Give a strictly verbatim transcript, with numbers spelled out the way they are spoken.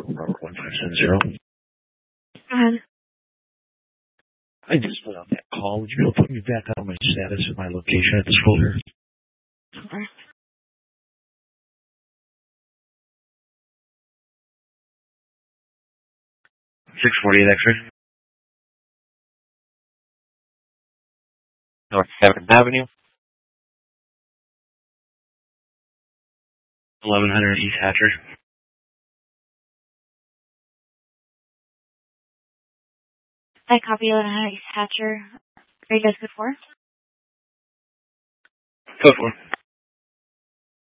Robert one five seven zero. Um, I just put out that call. Would you be able to put me back on my status and my location at the school here? okay. six forty-eight X-ray. North seventh Avenue. eleven hundred East Hatcher. I copy eleven hundred East Hatcher. Are you guys good for? Go for it.